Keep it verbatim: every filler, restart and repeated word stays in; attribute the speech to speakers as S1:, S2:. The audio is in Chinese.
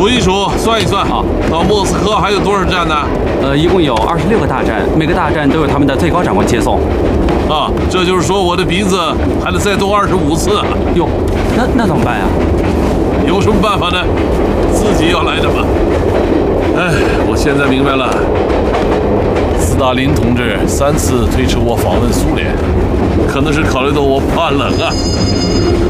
S1: 数一数，算一算，
S2: 好，
S1: 到莫斯科还有多少站呢？
S2: 呃，一共有二十六个大站，每个大站都有他们的最高长官接送。
S1: 啊，这就是说我的鼻子还得再动二十五次。
S2: 哟，那那怎么办呀？
S1: 有什么办法呢？自己要来的嘛。哎，我现在明白了，斯大林同志三次推迟我访问苏联，可能是考虑到我怕冷啊。